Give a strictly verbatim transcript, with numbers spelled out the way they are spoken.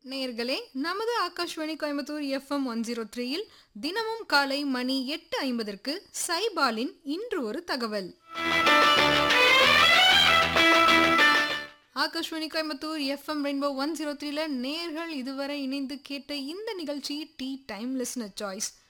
நேயர்களே, நமது Akashvani Coimbatore FM one zero த்ரீயில் தினமும் காலை மணி எட்டு ஐம்பதற்கு சைபாலின் இன்று ஒரு தகவல். Akashvani Coimbatore FM rainbow one zero த்ரீல நேயர்கள் இதுவரை இணைந்து கேட்ட இந்த நிகழ்ச்சி டீ டைம் லிஸ்னர் சாய்ஸ்.